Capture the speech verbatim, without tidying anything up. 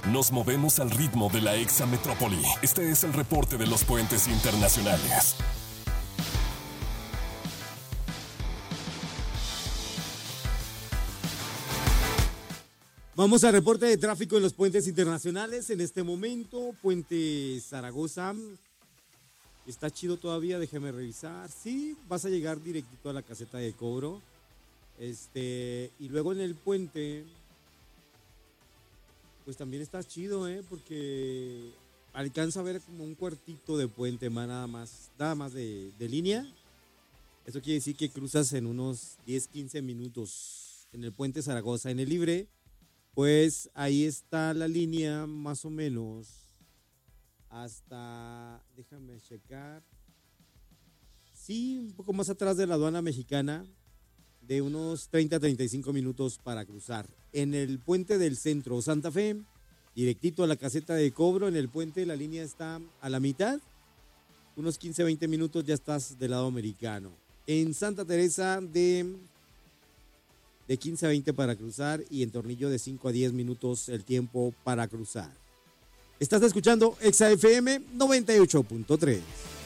Nos movemos al ritmo de la exametrópoli. Este es el reporte de los puentes internacionales. Vamos al reporte de tráfico en los puentes internacionales. En este momento, Puente Zaragoza. Está chido todavía, déjame revisar. Sí, vas a llegar directito a la caseta de cobro. Este, y luego en el puente, pues también está chido, ¿eh? Porque alcanza a ver como un cuartito de puente más, nada más, nada más de, de línea. Eso quiere decir que cruzas en unos diez, quince minutos en el puente Zaragoza. En el libre, pues ahí está la línea más o menos hasta, déjame checar, sí, un poco más atrás de la aduana mexicana, de unos treinta a treinta y cinco minutos para cruzar. En el puente del centro Santa Fe, directito a la caseta de cobro, en el puente la línea está a la mitad, unos quince a veinte minutos ya estás del lado americano. En Santa Teresa de... de quince a veinte para cruzar y en Tornillo de cinco a diez minutos el tiempo para cruzar. Estás escuchando Exa F M noventa y ocho punto tres.